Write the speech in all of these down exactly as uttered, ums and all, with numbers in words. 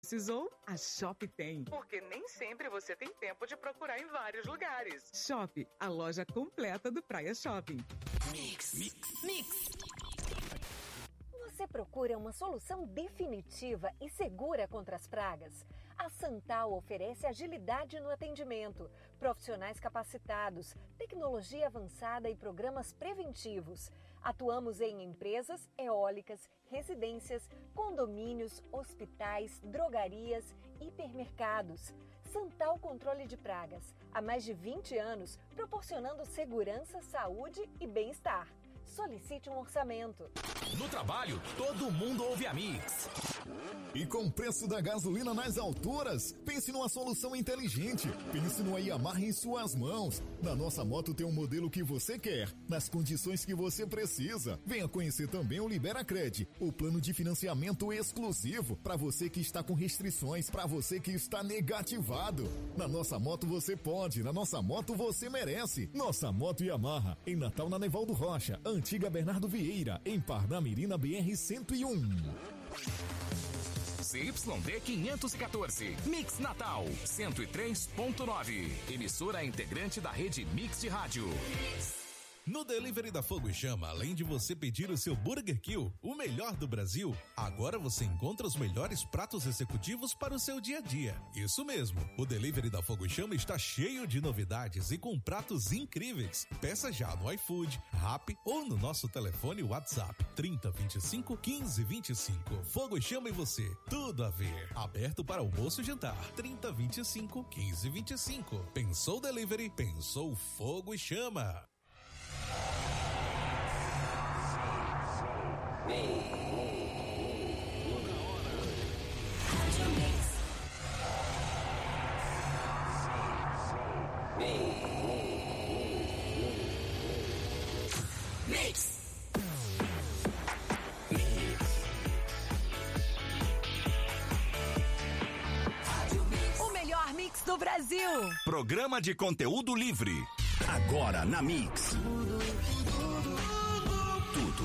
Precisou? A Shop tem. Porque nem sempre você tem tempo de procurar em vários lugares. Shop, a loja completa do Praia Shopping. Mix. Mix. Mix. Você procura uma solução definitiva e segura contra as pragas? A Santal oferece agilidade no atendimento, profissionais capacitados, tecnologia avançada e programas preventivos. Atuamos em empresas, eólicas, residências, condomínios, hospitais, drogarias, hipermercados. Santal Controle de Pragas. Há mais de vinte anos, proporcionando segurança, saúde e bem-estar. Solicite um orçamento. No trabalho, todo mundo ouve a Mix. E com o preço da gasolina nas alturas, pense numa solução inteligente. Pense no Yamaha em suas mãos. Na nossa moto tem um modelo que você quer, nas condições que você precisa. Venha conhecer também o Liberacred, o plano de financiamento exclusivo para você que está com restrições, para você que está negativado. Na nossa moto você pode, na nossa moto você merece. Nossa moto Yamaha, em Natal na Nevaldo Rocha, Antiga Bernardo Vieira, em Parnamirim na B R cento e um. C Y D quinhentos e quatorze, Mix Natal, cento e três ponto nove. Emissora integrante da rede Mix de Rádio. No Delivery da Fogo e Chama, além de você pedir o seu Burger Kill, o melhor do Brasil, agora você encontra os melhores pratos executivos para o seu dia a dia. Isso mesmo, o Delivery da Fogo e Chama está cheio de novidades e com pratos incríveis. Peça já no iFood, Rappi ou no nosso telefone WhatsApp trinta, vinte e cinco, quinze, vinte e cinco. Fogo e Chama e você, tudo a ver. Aberto para almoço e jantar, trinta, vinte e cinco, quinze, vinte e cinco. Pensou Delivery? Pensou Fogo e Chama. Mix. O melhor mix do Brasil. Programa de conteúdo livre. Agora na Mix. Tudo.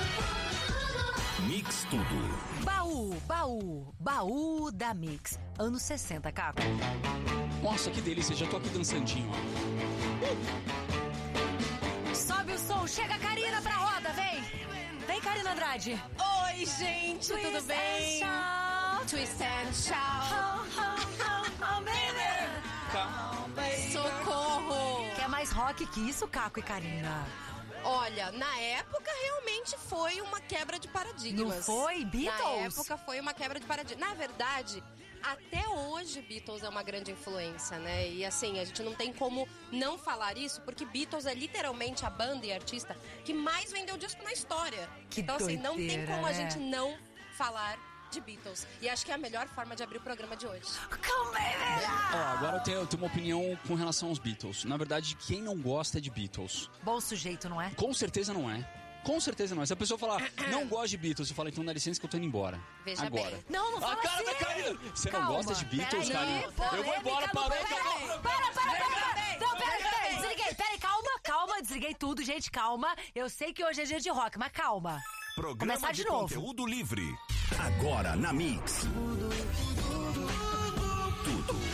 Mix tudo. Baú, baú, baú da Mix. Anos sessenta, Caco. Nossa, que delícia, já tô aqui dançandinho, ó. Sobe o som, chega Karina pra roda, vem! Vem, Karina Andrade. Oi, gente, Twist tudo bem? And shout. Twist and shout. Oh, oh, oh, oh, baby. Socorro! Quer mais rock que isso, Caco e Karina? Olha, na época realmente foi uma quebra de paradigmas. Não foi? Beatles? Na época foi uma quebra de paradigmas. Na verdade, até hoje Beatles é uma grande influência, né? E assim, a gente não tem como não falar isso, porque Beatles é literalmente a banda e artista que mais vendeu disco na história. Que então assim, não tem como né? a gente não falar de Beatles. E acho que é a melhor forma de abrir o programa de hoje. Ó, agora eu tenho, eu tenho uma opinião com relação aos Beatles. Na verdade, quem não gosta é de Beatles. Bom sujeito, não é? Com certeza não é. Com certeza não é. Se a pessoa falar, não gosto de Beatles, eu falo, então dá licença que eu tô indo embora. Veja agora. bem. Não, não fala A cara assim. da Karina! Você não Calma. gosta de Beatles, Peraí, Karina? pô, Eu vou embora, parou, pera, acabou. para, para, para, para. Não, pera, pera, desliguei. Peraí, calma, calma, desliguei tudo, gente, calma. Eu sei que hoje é dia de rock, mas calma. Programa Começar de de novo. conteúdo livre. Agora na Mix. Tudo.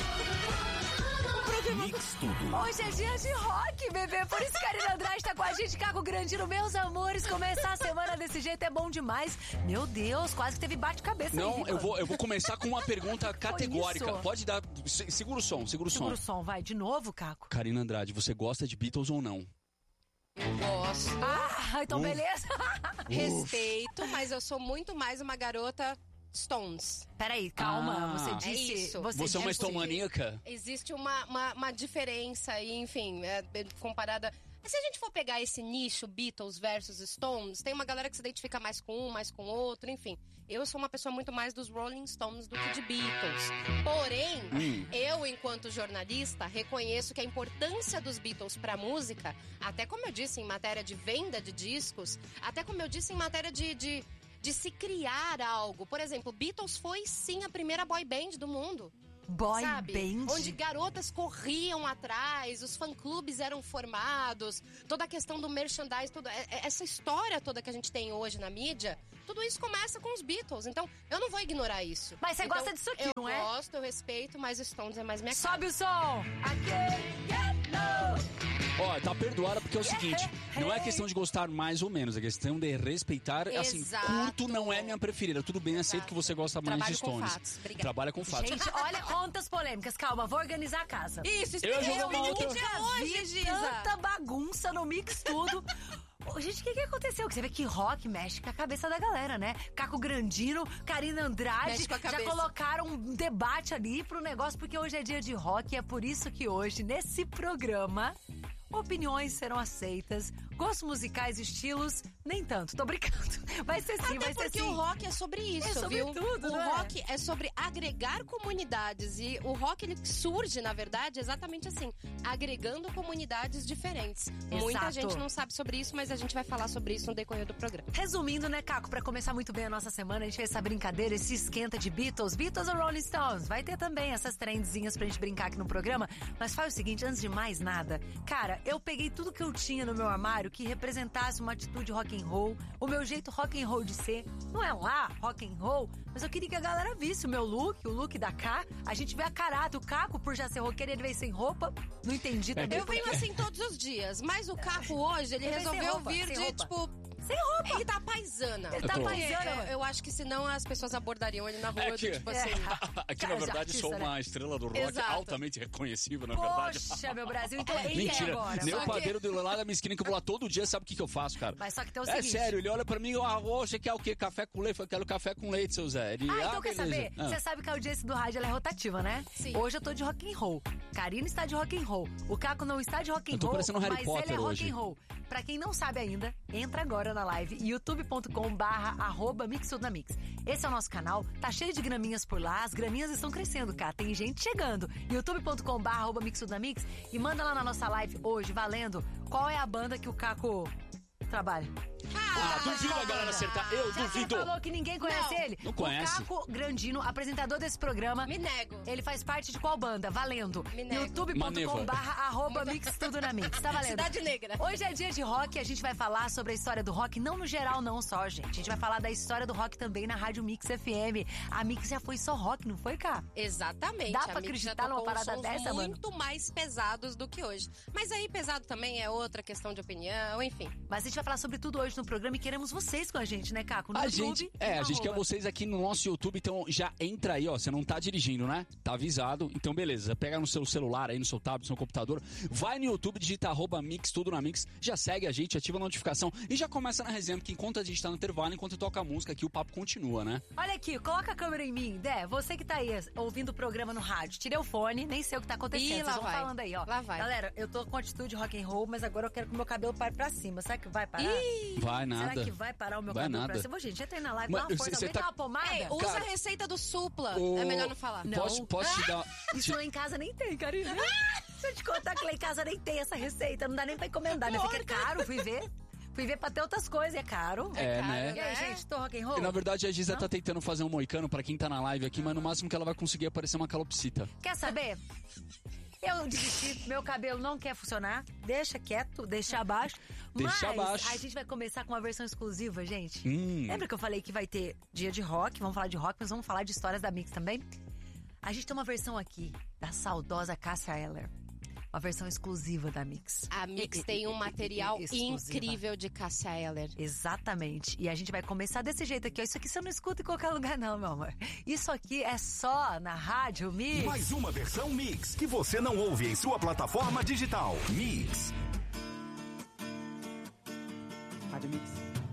Mix tudo. Hoje é dia de rock, bebê. Por isso que a Karina Andrade tá com a gente, Caco Grandino. Meus amores, começar a semana desse jeito é bom demais. Meu Deus, quase que teve bate-cabeça. Não, aí, eu vou, eu vou começar com uma pergunta categórica. isso? Pode dar. se- Segura o som, segura o Segura o som. som, vai. De novo, Caco. Karina Andrade, você gosta de Beatles ou não? Eu gosto, Ah, então beleza. respeito, mas eu sou muito mais uma garota Stones. Peraí, calma. Ah, Você é disse... isso. Você, Você é uma disse- estomaníaca? Existe uma, uma, uma diferença aí, enfim, é, é, comparada... Se a gente for pegar esse nicho, Beatles versus Stones, tem uma galera que se identifica mais com um, mais com outro, enfim. Eu sou uma pessoa muito mais dos Rolling Stones do que de Beatles. Porém, Hum. eu, enquanto jornalista, reconheço que a importância dos Beatles pra música, até como eu disse em matéria de venda de discos, até como eu disse em matéria de... de de se criar algo. Por exemplo, Beatles foi sim a primeira boy band do mundo. Boy sabe? band? Onde garotas corriam atrás, os fã-clubes eram formados, toda a questão do merchandise, toda essa história toda que a gente tem hoje na mídia, tudo tudo isso começa com os Beatles. Então, eu não vou ignorar isso. Mas você então, gosta disso aqui, não é? Eu gosto, eu respeito, mas Stones é mais minha cara. Sobe o som! Ó, tá perdoada porque é o seguinte, não é questão de gostar mais ou menos, é questão de respeitar, assim, Exato. curto não é minha preferida, tudo bem, aceito que você gosta mais Trabalho de Stones. com fatos. Obrigada. Trabalha com fatos. Gente, olha quantas polêmicas. Calma, vou organizar a casa. Isso, isso Eu eu, jogo eu uma outra. que dia hoje, Vi Giza. tanta bagunça no Mix tudo. Ô, gente, o que, que aconteceu? Que você vê que rock mexe com a cabeça da galera, né? Caco Grandino, Karina Andrade, Mexe com a já cabeça. colocaram um debate ali pro negócio, porque hoje é dia de rock e é por isso que hoje, nesse programa, opiniões serão aceitas, gostos musicais, estilos, nem tanto. Tô brincando. Vai ser sim, Até vai ser porque sim. o rock é sobre isso, É sobre viu? tudo, o não é? rock é sobre agregar comunidades e o rock ele surge, na verdade, exatamente assim, agregando comunidades diferentes. Muita Exato. gente não sabe sobre isso, mas a gente vai falar sobre isso no decorrer do programa. Resumindo, né, Caco, pra começar muito bem a nossa semana, a gente fez essa brincadeira, esse esquenta de Beatles, Beatles ou Rolling Stones. Vai ter também essas trendzinhas pra gente brincar aqui no programa, mas faz o seguinte, antes de mais nada, cara, eu peguei tudo que eu tinha no meu armário que representasse uma atitude rock and roll, o meu jeito rock and roll de ser. Não é lá rock and roll, mas eu queria que a galera visse o meu look, o look da Cá. A gente vê a caráter, o Caco, por já ser roqueiro, ele veio sem roupa. Não entendi também. Eu venho assim todos os dias, mas o Caco hoje, ele Ele vem sem resolveu roupa, vir sem de, roupa. tipo... Sem roupa. Ele tá paisana. Ele tá Eu tô. paisana. Eu, eu acho que senão as pessoas abordariam ele na rua, É que- tipo assim... Aqui, Cara, na verdade, artista, sou né? uma estrela do rock Exato. altamente reconhecível, na verdade. Poxa, meu Brasil, então entra Mentira, agora. nem Só o que- padeiro do lá da minha esquina que eu vou lá todo dia, sabe o que, que eu faço, cara? Mas só que tem o É seguinte... sério, ele olha pra mim, ah, ô, você quer o quê? Café com leite? Eu quero café com leite, seu Zé. Ele, Ah, então quer beleza. saber? Ah. Você sabe que a audiência do rádio ela é rotativa, né? Sim. Hoje eu tô de rock and roll. Karina está de rock and roll. O Caco não está de rock and Eu tô roll, parecendo Harry mas Potter ele é rock hoje. and roll. Pra quem não sabe ainda, entra agora na live youtube ponto com barra arroba mix tudo na mix. Esse é o nosso canal, tá cheio de graminhas por lá, as graminhas estão crescendo, cara. Tem gente chegando. youtube ponto com barra arroba mix tudo na mix e manda lá na nossa live hoje, valendo, qual é a banda que o Caco trabalha. Ah, duvido a galera acertar. Eu Já duvido. você falou que ninguém conhece Não, ele? não conhece. O Caco Grandino, apresentador desse programa. Me nego. Ele faz parte de qual banda? Valendo. Me nego. youtube ponto com Maneva. barra arroba mix tudo na mix. Tá valendo? Cidade Negra. Hoje é dia de rock e a gente vai falar sobre a história do rock, não no geral não só, gente. A gente vai falar da história do rock também na Rádio Mix F M. A Mix já foi só rock, não foi, cá? Exatamente. Dá A pra Mix acreditar já numa tocou parada sons dessa, mano? muito mais pesados do que hoje. Mas aí pesado também é outra questão de opinião, enfim. Mas a gente vai falar sobre tudo hoje no programa e queremos vocês com a gente, né, Caco? No A YouTube, gente, é, a gente quer arroba. vocês aqui no nosso YouTube, então já entra aí, ó. Você não tá dirigindo, né? Tá avisado. Então, beleza. Pega no seu celular aí, no seu tablet, no seu computador. Vai no YouTube, digita arroba Mix, tudo na Mix. Já segue a gente, ativa a notificação e já começa na resenha, porque enquanto a gente tá no intervalo, enquanto toca a música aqui, o papo continua, né? Olha aqui, coloca a câmera em mim, Dé. Você que tá aí ouvindo o programa no rádio, tirei o fone, nem sei o que tá acontecendo. Ih, Vocês lá vão vai. falando aí, ó. Lá vai. Galera, eu tô com atitude rock and roll, mas agora eu quero que o meu cabelo pare pra cima. Será que vai parar? Ih, Vai nada. Será que vai parar o meu Vai cabelo nada. pra cima? Ô, gente, entra aí na live, Mas dá uma força. cê Alguém tá- dá uma pomada? Ei, usa Cara, a receita do supla. o- É melhor não falar. Não. Posso, posso te dar... Isso lá em casa nem tem, Karina. Se eu te contar que lá em casa nem tem essa receita, não dá nem pra encomendar, né? Porque é caro, fui ver. Fui ver pra ter outras coisas, é caro. É, caro, né? E aí, gente, tô rock and roll? E, na verdade, a Giza tá tentando fazer um moicano pra quem tá na live aqui, mas no máximo que ela vai conseguir é aparecer uma calopsita. Quer saber? Eu desisti, meu cabelo não quer funcionar. Deixa quieto, deixa abaixo. Deixa Mas abaixo. a gente vai começar com uma versão exclusiva, gente. Hum. Lembra que eu falei que vai ter dia de rock? Vamos falar de rock, mas vamos falar de histórias da Mix também? A gente tem uma versão aqui da saudosa Cássia Eller. Uma versão exclusiva da Mix. A Mix E- e- tem um e- material e- exclusiva. incrível de Cássia Eller. Exatamente. E a gente vai começar desse jeito aqui. Ó. Isso aqui você não escuta em qualquer lugar, não, meu amor. Isso aqui é só na Rádio Mix. Mais uma versão Mix que você não ouve em sua plataforma digital. Mix. Rádio Mix.